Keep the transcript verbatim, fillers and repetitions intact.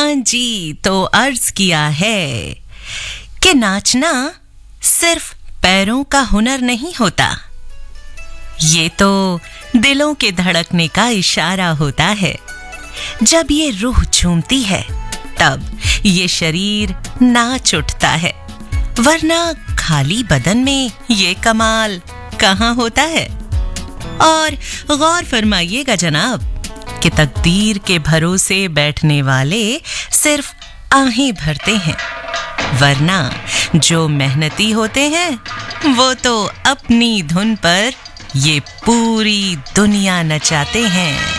हाँ जी, तो अर्ज किया है कि नाचना सिर्फ पैरों का हुनर नहीं होता, ये तो दिलों के धड़कने का इशारा होता है। जब ये रूह झूमती है तब ये शरीर नाच उठता है, वरना खाली बदन में ये कमाल कहाँ होता है। और गौर फरमाइएगा जनाब कि तकदीर के भरोसे बैठने वाले सिर्फ आहें भरते हैं, वरना जो मेहनती होते हैं वो तो अपनी धुन पर ये पूरी दुनिया नचाते हैं।